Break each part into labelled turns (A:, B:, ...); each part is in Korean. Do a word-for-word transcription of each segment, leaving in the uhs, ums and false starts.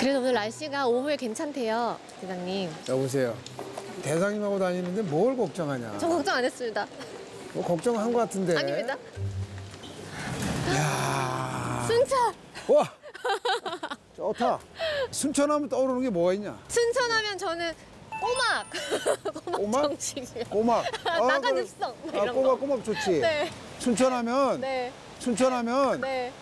A: 그래도 오늘 날씨가 오후에 괜찮대요, 대장님.
B: 여보세요. 대장님하고 다니는데 뭘 걱정하냐?
A: 저 걱정 안 했습니다.
B: 뭐 걱정한 것 같은데.
A: 아닙니다.
B: 야.
A: 순천!
B: 와. 좋다. 순천하면 떠오르는 게 뭐가 있냐?
A: 순천하면 저는 꼬막!
B: 꼬막?
A: 정식이요.
B: 꼬막.
A: 나간
B: 그래.
A: 읍성.
B: 아,
A: 이런
B: 꼬막
A: 거.
B: 꼬막 좋지.
A: 네.
B: 순천하면
A: 네.
B: 순천하면
A: 네.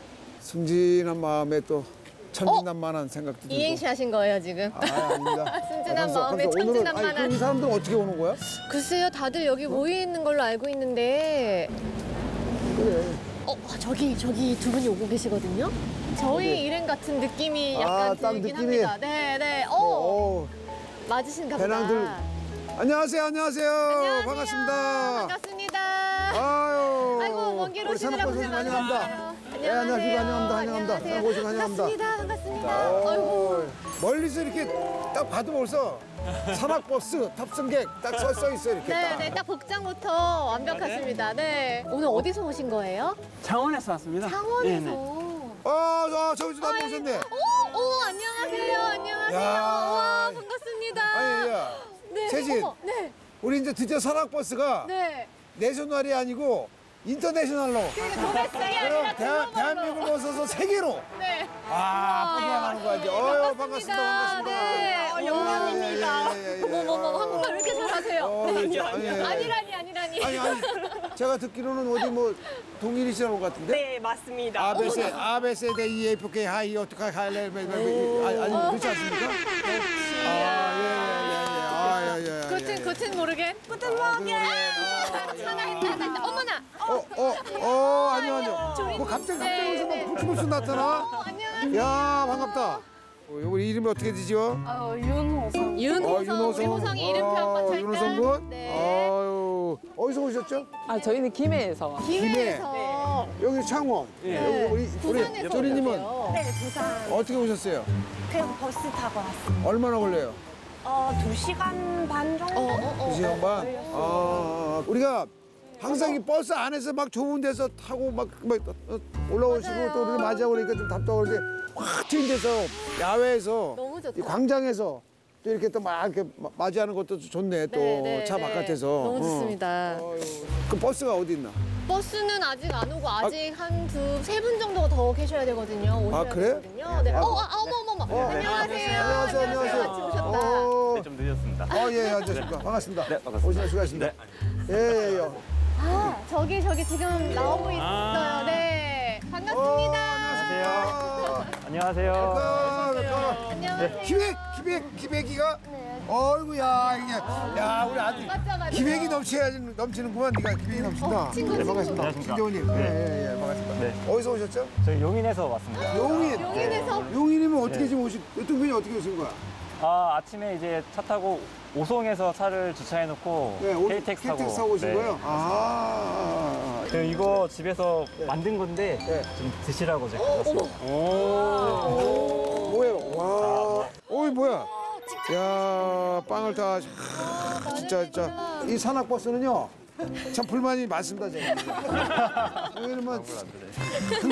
B: 순진한 마음에 또 천진난만한 생각도 들고.
A: 이행시 하신 거예요, 지금?
B: 아, 아닙니다.
A: 순진한
B: 벌써,
A: 마음에
B: 벌써 오늘은
A: 천진난만한.
B: 아니, 그럼 이 사람들은 어떻게 오는 거야?
A: 글쎄요, 다들 여기 모여 있는 걸로 알고 있는데.
B: 그래.
A: 어, 저기, 저기 두 분이 오고 계시거든요? 저희
B: 어디?
A: 일행 같은 느낌이
B: 아,
A: 약간
B: 딱
A: 들긴
B: 느낌이?
A: 합니다. 네, 네. 어,
B: 어,
A: 맞으신가 보다.
B: 배낭들. 안녕하세요, 안녕하세요.
A: 안녕하세요.
B: 반갑습니다.
A: 반갑습니다.
B: 아유.
A: 아이고, 먼 길
B: 우리
A: 오시느라
B: 산악버스
A: 고생
B: 환영합니다.
A: 많으세요.
B: 네, 안녕하세요. 환영합니다. 환영합니다. 산악버스 환영합니다.
A: 반갑습니다. 반갑습니다. 아이고.
B: 어, 멀리서 이렇게 딱 봐도 벌써 산악버스 탑승객 딱 써, 써 있어 이렇게
A: 네,
B: 딱.
A: 네, 딱 복장부터 완벽하십니다. 네. 오늘 어디서 오신 거예요?
C: 창원에서 왔습니다.
A: 창원에서.
C: 네네.
B: 아, 저, 저기서
A: 아,
B: 나도
A: 여기-
B: 오셨네.
A: 오, 오, 안녕하세요. 안녕하세요.
B: 야.
A: 와, 반갑습니다.
B: 아니, 야.
A: 네,
B: 세진.
A: 어머, 네,
B: 우리 이제 드디어 산악버스가
A: 네.
B: 내셔널이 아니고 인터내셔널로.
A: 도매스이
B: 그럼
A: 아니라
B: 대한,
A: 글로벌로.
B: 대한민국을 벗어서 세계로.
A: 네.
B: 아, 뻗어나가는 거야 이제. 어유 반갑습니다.
A: 반갑습니다.
B: 반갑습니다.
A: 네.
B: 어,
A: 영광입니다.
B: 예, 예, 예, 예.
A: 어머머머, 한국말 왜 이렇게 잘하세요?
B: 어,
A: 네.
B: 예, 예, 예.
A: 아니라니, 아니라니.
B: 아니, 아니. 제가 듣기로는 어디 뭐 동일이시라는 것 같은데?
D: 네, 맞습니다.
B: 아베세, 아베세 데 이에프케 하이 어떻게 할래? 아니, 그렇지 않습니까? 아, 예, 예, 예, 예. 아, 예, 예. 예,
A: 그튼,
B: 예.
A: 그튼 모르겐? 그튼 모르겐! 하나 했다, 하나 했다. 어머나!
B: 어, 어, 어, 아니요, 아니요.
A: 조리님.
B: 뭐 갑자기
A: 네,
B: 갑자기 무슨
A: 네.
B: 막 불쑥불쑥 나타나?
A: 어, 안녕하세요.
B: 야, 반갑다. 어, 우리 이름이 어떻게 되지요?
D: 어, 윤호성.
A: 윤호성. 우리 호성이 이름표 한번 찰까?
B: 윤호성 군?
A: 네.
B: 아유, 어디서 오셨죠?
D: 아, 저희는 김해에서.
A: 김해에서.
B: 여기 창원.
D: 네.
B: 여기 우리
A: 부산에서
B: 우리 조리님은
A: 오셨대요.
E: 네, 부산.
B: 어떻게 오셨어요?
E: 그냥 버스 타고 왔습니다.
B: 얼마나 걸려요?
E: 어, 두 시간 반 정도?
A: 어, 어, 어.
B: 두 시간 반? 아, 우리가 항상 이 버스 안에서 막 좁은 데서 타고 막, 막 어, 올라오시고
A: 맞아요.
B: 또 우리를 맞이하고 그러니까 좀 답답하고 그런데 확 트인 데서 야외에서
A: 너무 좋다.
B: 이 광장에서 또 이렇게 또 막 이렇게 마- 맞이하는 것도 좋네 또
A: 네, 네,
B: 차
A: 네.
B: 바깥에서.
A: 너무
B: 어.
A: 좋습니다.
B: 어휴, 그 버스가 어디 있나?
A: 버스는 아직 안 오고 아직 한 두 세 분 정도가 더 계셔야 되거든요. 오셔야
B: 아, 그래?
A: 되거든요. 네. 어, 아, 어머, 어머, 어머.
B: 어.
A: 안녕하세요.
B: 안녕하세요, 안녕하세요.
A: 같이 오셨다.
B: 어,
F: 네, 좀 늦었습니다.
B: 어, 예, 안녕하십니까. 반갑습니다.
F: 네, 반갑습니다.
B: 오시면 수고하셨습니다. 예, 예, 예.
A: 아, 저기, 저기 지금 나오고 있어요.
F: 아.
A: 네.
B: 어,
A: 반갑습니다.
B: 안녕하세요.
F: 안녕하세요.
B: 아, 아,
A: 안녕하세요.
B: 기획, 기획, 기획이가? 어이구야, 이게. 야, 우리 아들.
A: 맞죠, 맞죠.
B: 기획이 넘쳐야지, 넘치는구만. 네가 기획이 넘친다.
A: 어, 친구,
B: 네,
A: 친구.
B: 반갑습니다.
F: 안녕하십니까.
B: 김정우님. 예, 예, 예, 반갑습니다.
F: 네.
B: 어디서 오셨죠?
F: 저희 용인에서 왔습니다.
B: 용인.
A: 용인에서
B: 용인이면 어떻게
F: 네.
B: 지금 오신, 이쪽 분이 어떻게 오신 거야?
F: 아, 아침에 이제 차 타고 오송에서 차를 주차해놓고
B: 네, 오-
F: 케이텍스 타고.
B: 타고 오신
F: 네.
B: 거예요? 아,
F: 저 이거 집에서 만든 건데
B: 네.
F: 좀 드시라고 제가 가져왔습니다.
B: 오. 뭐예요? 와. 어이, 뭐야? 야, 빵을 다. 하, 진짜, 진짜. 이 산악버스는요. 참 불만이 많습니다, 제가. 왜냐면 큰